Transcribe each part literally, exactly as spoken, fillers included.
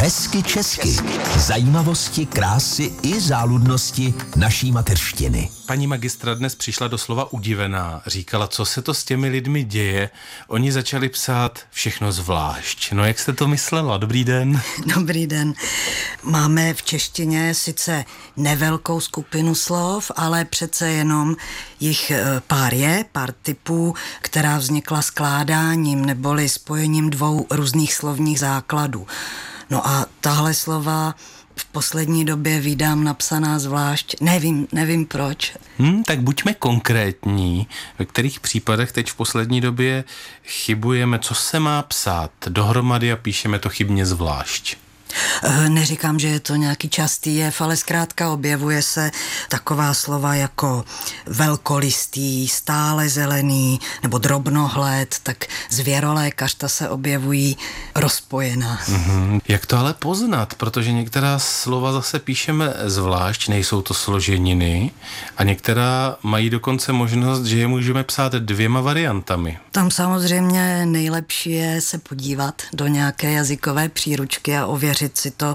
Hezky česky. Zajímavosti, krásy i záludnosti naší mateřštiny. Paní magistra dnes přišla doslova udivená. Říkala, co se to s těmi lidmi děje. Oni začali psát všechno zvlášť. No jak jste to myslela? Dobrý den. Dobrý den. Máme v češtině sice nevelkou skupinu slov, ale přece jenom jich pár je, pár typů, která vznikla skládáním neboli spojením dvou různých slovních základů. No a tahle slova v poslední době vídám napsaná zvlášť. Nevím, nevím proč. Hmm, tak buďme konkrétní. Ve kterých případech teď v poslední době chybujeme, co se má psát dohromady a píšeme to chybně zvlášť? Neříkám, že je to nějaký častý jev, ale zkrátka objevuje se taková slova jako velkolistý, stále zelený nebo drobnohled, tak zvěrolékař, ta se objevují rozpojená. Mm-hmm. Jak to ale poznat? Protože některá slova zase píšeme zvlášť, nejsou to složeniny a některá mají dokonce možnost, že je můžeme psát dvěma variantami. Tam samozřejmě nejlepší je se podívat do nějaké jazykové příručky a ověřit si to.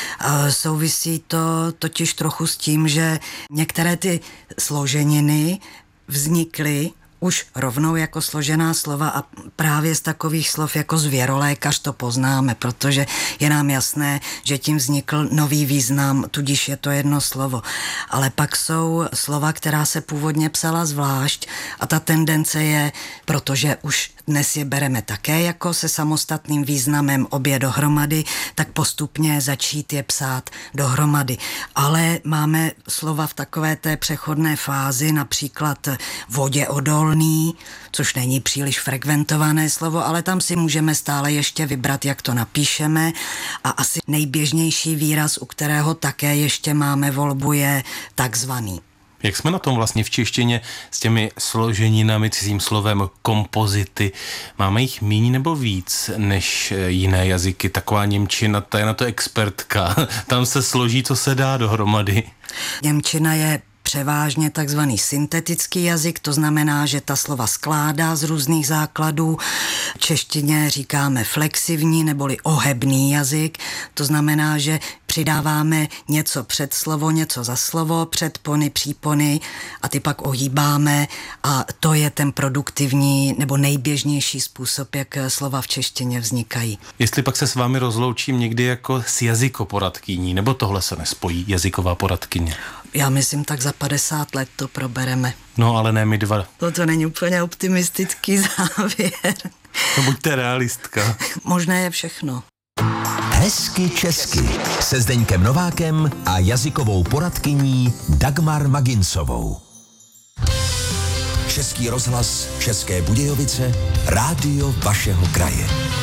Souvisí to totiž trochu s tím, že některé ty složeniny vznikly už rovnou jako složená slova a právě z takových slov jako zvěrolékař to poznáme, protože je nám jasné, že tím vznikl nový význam, tudíž je to jedno slovo. Ale pak jsou slova, která se původně psala zvlášť a ta tendence je, protože už dnes je bereme také jako se samostatným významem obě dohromady, tak postupně začít je psát dohromady. Ale máme slova v takové té přechodné fázi, například voděodolný, což není příliš frekventované slovo, ale tam si můžeme stále ještě vybrat, jak to napíšeme. A asi nejběžnější výraz, u kterého také ještě máme volbu, je takzvaný. Jak jsme na tom vlastně v češtině s těmi složeninami, cizím slovem kompozity? Máme jich míň nebo víc než jiné jazyky? Taková němčina, ta je na to expertka. Tam se složí, co se dá dohromady. Němčina je převážně takzvaný syntetický jazyk, to znamená, že ta slova skládá z různých základů. V češtině říkáme flexivní neboli ohebný jazyk, to znamená, že přidáváme něco před slovo, něco za slovo, předpony, přípony a ty pak ohýbáme a to je ten produktivní nebo nejběžnější způsob, jak slova v češtině vznikají. Jestli pak se s vámi rozloučím někdy jako s jazykoporadkyní, nebo tohle se nespojí, jazyková poradkyně? Já myslím, tak za padesát let to probereme. No, ale ne my dva. To, to není úplně optimistický závěr. No, buďte realistka. Možné je všechno. Hezky česky se Zdeňkem Novákem a jazykovou poradkyní Dagmar Maginsovou. Český rozhlas České Budějovice, rádio vašeho kraje.